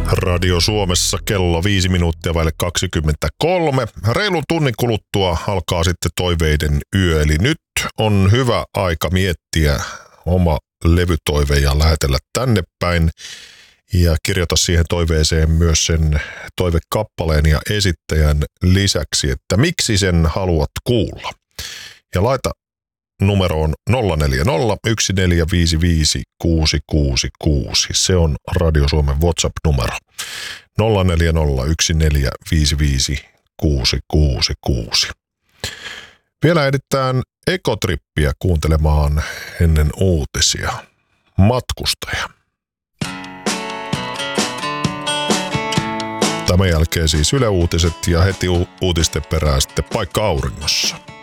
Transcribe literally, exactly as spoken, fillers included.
Radio Suomessa kello viisi minuuttia vaille kaksikymmentäkolme. Reilun tunnin kuluttua alkaa sitten toiveiden yö, eli nyt on hyvä aika miettiä oma levytoive ja lähetellä tänne päin. Ja kirjoita siihen toiveeseen myös sen toivekappaleen ja esittäjän lisäksi, että miksi sen haluat kuulla. Ja laita numeroon nolla neljä nolla yksi neljä viisi viisi kuusi kuusi kuusi. Se on Radio Suomen WhatsApp-numero. nolla neljä nolla yksi neljä viisi viisi kuusi kuusi kuusi. Vielä edetään Ekotrippiä kuuntelemaan ennen uutisia. Matkustaja. Tämän jälkeen siis Yle Uutiset ja heti u- uutisten perään sitten Paikka auringossa.